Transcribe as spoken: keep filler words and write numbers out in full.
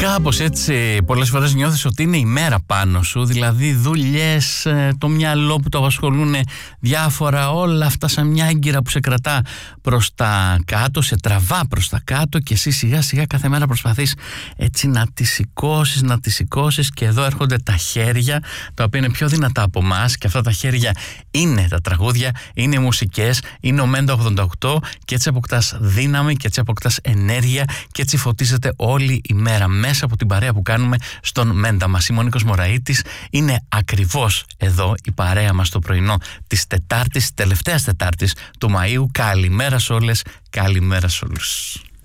Κάπως έτσι πολλές φορές νιώθεις ότι είναι η μέρα πάνω σου, δηλαδή δουλειές, το μυαλό που το απασχολούν διάφορα, όλα αυτά σαν μια άγκυρα που σε κρατά προς τα κάτω, σε τραβά προς τα κάτω και εσύ σιγά σιγά κάθε μέρα προσπαθείς έτσι να τις σηκώσεις, να τις σηκώσεις και εδώ έρχονται τα χέρια τα οποία είναι πιο δυνατά από εμάς και αυτά τα χέρια είναι τα τραγούδια, είναι οι μουσικές, είναι ο Μέντα ογδόντα οκτώ και έτσι αποκτάς δύναμη και έτσι αποκτάς ενέργεια και έτσι φωτίζεται όλη η μέρα μέσα από την παρέα που κάνουμε στον Μέντα μας. Είμαι ο Νίκος Μωραΐτης, είναι ακριβώς εδώ η παρέα μας το πρωινό της Τετάρτης, τελευταίας Τετάρτης του Μαΐου. Καλημέρα σε όλες, καλημέρα σε όλους.